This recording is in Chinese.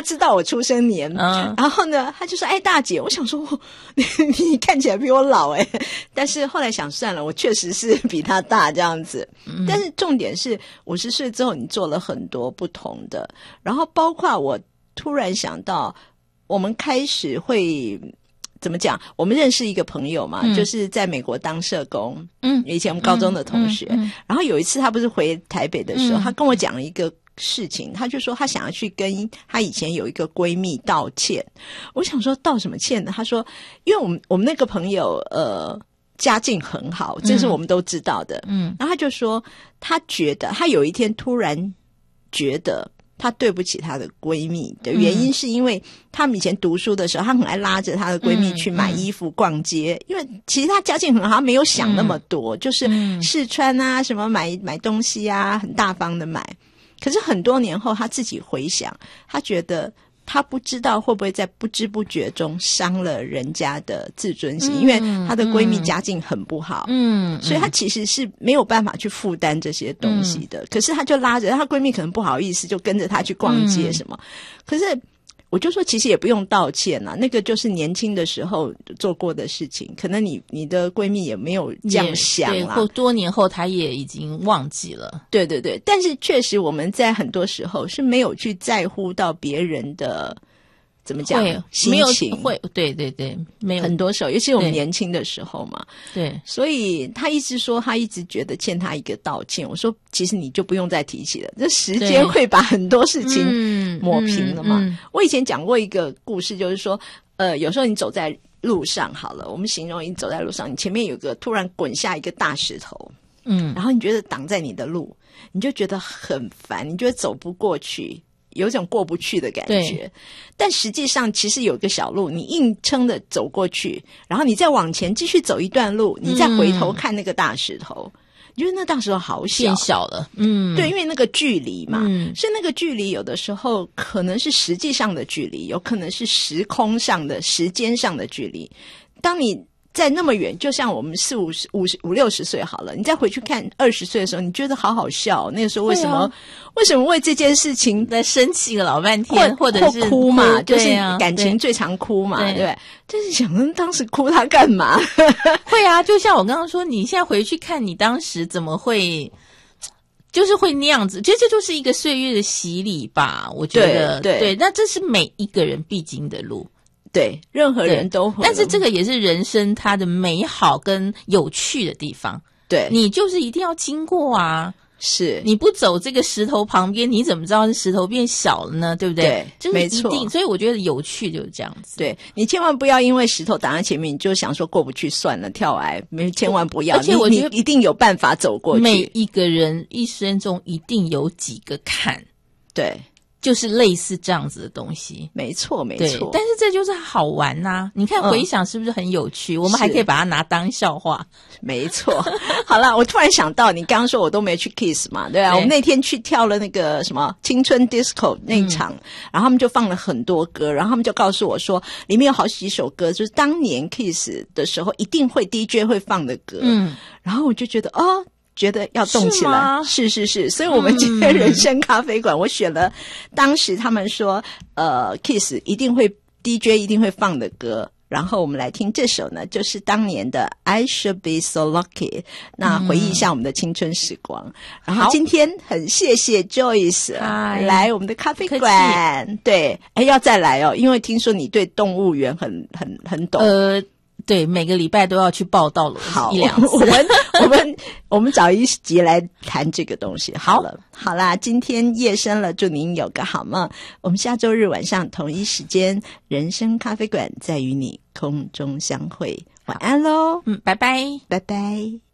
他知道我出生年，然后呢他就说大姐，我想说你看起来比我老但是后来想算了，我确实是比他大这样子。但是重点是50岁之后你做了很多不同的，然后包括我突然想到我们开始会怎么讲，我们认识一个朋友嘛，就是在美国当社工，以前我们高中的同学，然后有一次他不是回台北的时候，他跟我讲了一个事情，他就说他想要去跟他以前有一个闺蜜道歉。我想说道什么歉呢？他说因为我们那个朋友家境很好，这是我们都知道的，然后他就说他觉得他有一天突然觉得她对不起她的闺蜜的原因是因为他们以前读书的时候，她很爱拉着她的闺蜜去买衣服逛街，因为其实她家境很好，她没有想那么多，就是试穿啊什么买东西啊，很大方的买。可是很多年后她自己回想，她觉得她不知道会不会在不知不觉中伤了人家的自尊心，因为她的闺蜜家境很不好，所以她其实是没有办法去负担这些东西的，可是她就拉着她闺蜜，可能不好意思就跟着她去逛街什么，可是我就说其实也不用道歉啦，那个就是年轻的时候做过的事情，可能你的闺蜜也没有这样想啦， 或多年后她也已经忘记了。对对对，但是确实我们在很多时候是没有去在乎到别人的怎么讲心情， 会对对对，没有， 很多时候尤其我们年轻的时候嘛， 对， 所以他一直说他一直觉得欠他一个道歉，我说其实你就不用再提起了，这时间会把很多事情抹平了嘛。我以前讲过一个故事，就是说有时候你走在路上好了，我们形容你走在路上，你前面有个突然滚下一个大石头，然后你觉得挡在你的路，你就觉得很烦，你觉得走不过去，有一种过不去的感觉，但实际上其实有一个小路，你硬撑的走过去，然后你再往前继续走一段路，你再回头看那个大石头，你觉得那大石头好小， 变小了， 对，因为那个距离嘛，所以那个距离有的时候可能是实际上的距离，有可能是时空上的时间上的距离。当你在那么远，就像我们40、50、60岁好了，你再回去看20岁的时候，你觉得好好笑，那个时候为什么为这件事情在生气了老半天，或者是哭嘛，就是感情最常哭嘛，对不对？但是想当时哭他干嘛？ 会啊，就像我刚刚说，你现在回去看你当时怎么会就是会那样子，其实这就是一个岁月的洗礼吧，我觉得。对，那这是每一个人必经的路， 对，任何人都会。 但是这个也是人生它的美好跟有趣的地方， 对， 你就是一定要经过啊。 是， 你不走这个石头旁边，你怎么知道是石头变小了呢？对不对？ 对，没错。 所以我觉得有趣就是这样子。 对，你千万不要因为石头挡在前面，你就想说过不去算了，跳崖，千万不要。 而且我觉得你一定有办法走过去。 每一个人一生中一定有几个坎， 对， 就是类似这样子的东西。 没错没错， 但是这就是好玩啊，你看回想是不是很有趣，我们还可以把它拿当笑话。 没错。好了，我突然想到你刚刚说我都没去 Kiss 嘛，对啊，我们那天去跳了那个什么青春 disco 那一场，然后他们就放了很多歌，然后他们就告诉我说里面有好几首歌就是当年 Kiss 的时候一定会 DJ 会放的歌，然后我就觉得觉得要动起来，是，所以我们今天人生咖啡馆，我选了当时他们说Kiss 一定会 DJ 一定会放的歌，然后我们来听这首呢，就是当年的 I Should Be So Lucky， 那回忆一下我们的青春时光。然后今天很谢谢 Joyce 来我们的咖啡馆，对，要再来哦，因为听说你对动物园很懂。 对，每个礼拜都要去报道了， 好 ，1-2 次。我们找一集来谈这个东西。好啦，今天夜深了，祝您有个好梦。我们下周日晚上同一时间，人生咖啡馆再与你空中相会。晚安咯， 拜拜， 拜拜。